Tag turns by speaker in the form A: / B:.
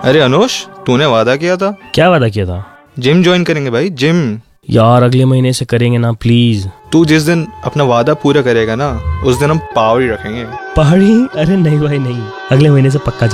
A: अरे अनुष, तूने वादा किया था।
B: क्या वादा किया था?
A: जिम ज्वाइन करेंगे भाई, जिम।
B: यार अगले महीने से करेंगे ना प्लीज।
A: तू जिस दिन अपना वादा पूरा करेगा ना, उस दिन हम पहाड़ी रखेंगे।
B: पहाड़ी? अरे नहीं भाई नहीं, अगले महीने से पक्का।